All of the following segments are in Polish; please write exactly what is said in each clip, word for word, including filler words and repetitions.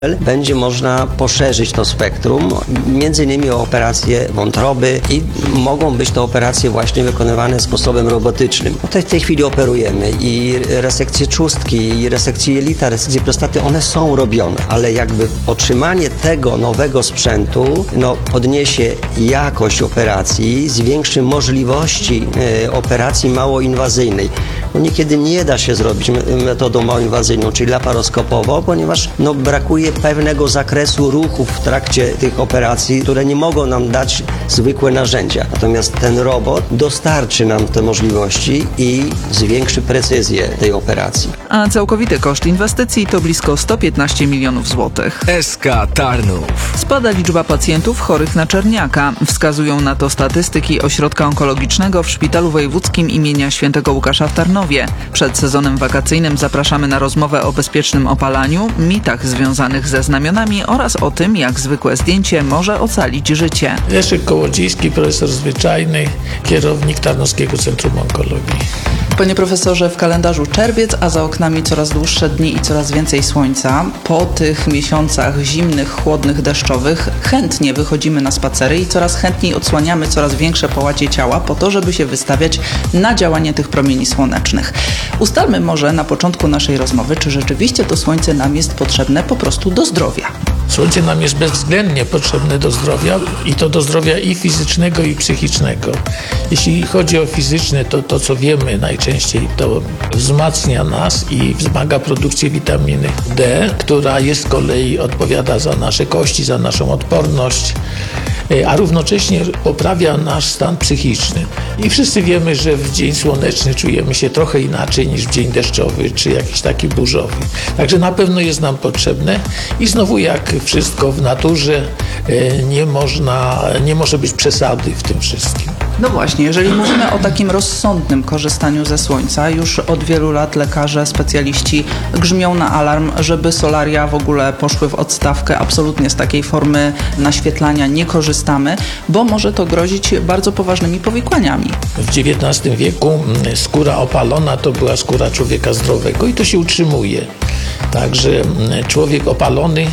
Będzie można poszerzyć to spektrum, między innymi o operacje wątroby i mogą być to operacje właśnie wykonywane sposobem robotycznym. Tutaj w tej chwili operujemy i resekcje trzustki, i resekcje jelita, resekcje prostaty, one są robione, ale jakby otrzymanie tego nowego sprzętu no, podniesie jakość operacji, zwiększy możliwości e, operacji małoinwazyjnej. No, niekiedy nie da się zrobić metodą małoinwazyjną, czyli laparoskopowo, ponieważ no, brakuje pewnego zakresu ruchów w trakcie tych operacji, które nie mogą nam dać zwykłe narzędzia. Natomiast ten robot dostarczy nam te możliwości i zwiększy precyzję tej operacji. A całkowity koszt inwestycji to blisko sto piętnaście milionów złotych. S K Tarnów. Spada liczba pacjentów chorych na czerniaka. Wskazują na to statystyki Ośrodka Onkologicznego w Szpitalu Wojewódzkim imienia Świętego Łukasza w Tarnowie. Przed sezonem wakacyjnym zapraszamy na rozmowę o bezpiecznym opalaniu, mitach związanych ze znamionami oraz o tym, jak zwykłe zdjęcie może ocalić życie. Leszek Kołodziejski, profesor zwyczajny, kierownik Tarnowskiego Centrum Onkologii. Panie profesorze, w kalendarzu czerwiec, a za oknami coraz dłuższe dni i coraz więcej słońca. Po tych miesiącach zimnych, chłodnych, deszczowych chętnie wychodzimy na spacery i coraz chętniej odsłaniamy coraz większe połacie ciała po to, żeby się wystawiać na działanie tych promieni słonecznych. Ustalmy może na początku naszej rozmowy, czy rzeczywiście to słońce nam jest potrzebne po prostu do zdrowia. Słońce nam jest bezwzględnie potrzebne do zdrowia i to do zdrowia i fizycznego, i psychicznego. Jeśli chodzi o fizyczne, to to, co wiemy najczęściej, to wzmacnia nas i wzmaga produkcję witaminy D, która jest z kolei odpowiada za nasze kości, za naszą odporność, a równocześnie poprawia nasz stan psychiczny. I wszyscy wiemy, że w dzień słoneczny czujemy się trochę inaczej niż w dzień deszczowy, czy jakiś taki burzowy. Także na pewno jest nam potrzebne i znowu jak wszystko w naturze nie można, nie może być przesady w tym wszystkim. No właśnie, jeżeli mówimy o takim rozsądnym korzystaniu ze słońca, już od wielu lat lekarze, specjaliści grzmią na alarm, żeby solaria w ogóle poszły w odstawkę. Absolutnie z takiej formy naświetlania nie korzystamy, bo może to grozić bardzo poważnymi powikłaniami. W dziewiętnastym wieku skóra opalona to była skóra człowieka zdrowego i to się utrzymuje. Także człowiek opalony,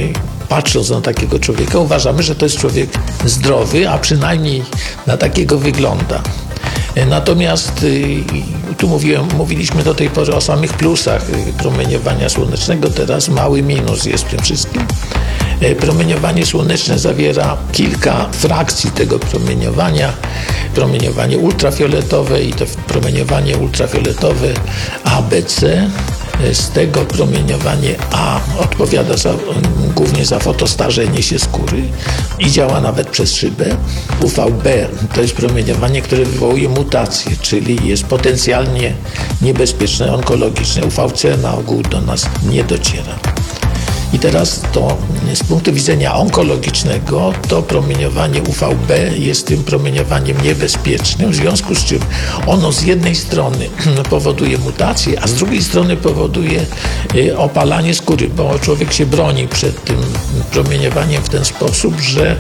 patrząc na takiego człowieka, uważamy, że to jest człowiek zdrowy, a przynajmniej na takiego wygląda. Natomiast tu mówiłem, mówiliśmy do tej pory o samych plusach promieniowania słonecznego, teraz mały minus jest w tym wszystkim. Promieniowanie słoneczne zawiera kilka frakcji tego promieniowania. Promieniowanie ultrafioletowe i to promieniowanie ultrafioletowe A B C. Z tego promieniowanie A odpowiada za, głównie za fotostarzenie się skóry i działa nawet przez szybę. U V B to jest promieniowanie, które wywołuje mutacje, czyli jest potencjalnie niebezpieczne, onkologiczne. U V C na ogół do nas nie dociera. I teraz to z punktu widzenia onkologicznego to promieniowanie U V B jest tym promieniowaniem niebezpiecznym, w związku z czym ono z jednej strony powoduje mutacje, a z drugiej strony powoduje opalanie skóry, bo człowiek się broni przed tym promieniowaniem w ten sposób, że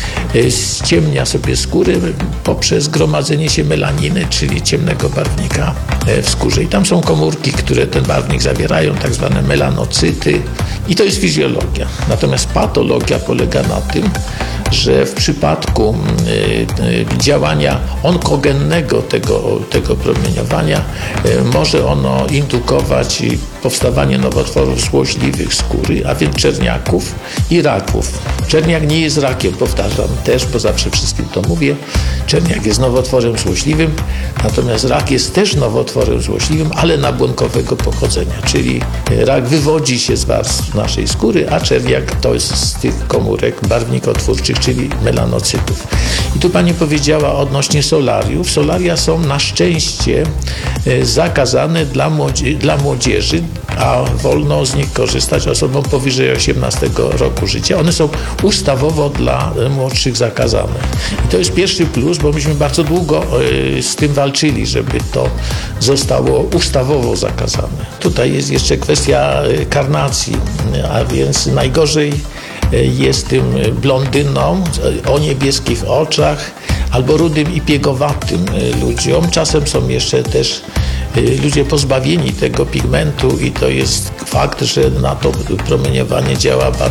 ściemnia sobie skórę poprzez gromadzenie się melaniny, czyli ciemnego barwnika w skórze. I tam są komórki, które ten barwnik zawierają, tak zwane melanocyty. I to jest fizjologia. Natomiast patologia polega na tym, że w przypadku y, y, działania onkogennego tego, tego promieniowania y, może ono indukować powstawanie nowotworów złośliwych skóry, a więc czerniaków i raków. Czerniak nie jest rakiem, powtarzam też, bo zawsze wszystkim to mówię. Czerniak jest nowotworem złośliwym, natomiast rak jest też nowotworem złośliwym, ale nabłonkowego pochodzenia, czyli rak wywodzi się z warstw naszej skóry, a czerniak to jest z tych komórek barwnikotwórczych, czyli melanocytów. I tu pani powiedziała odnośnie solariów. Solaria są na szczęście zakazane dla, młodzie- dla młodzieży, a wolno z nich korzystać osobom powyżej osiemnastego roku życia. One są ustawowo dla młodszych zakazane. I to jest pierwszy plus, bo myśmy bardzo długo z tym walczyli, żeby to zostało ustawowo zakazane. Tutaj jest jeszcze kwestia karnacji, a więc najgorzej jest tym blondynom o niebieskich oczach albo rudym i piegowatym ludziom. Czasem są jeszcze też y, ludzie pozbawieni tego pigmentu i to jest fakt, że na to promieniowanie działa bardzo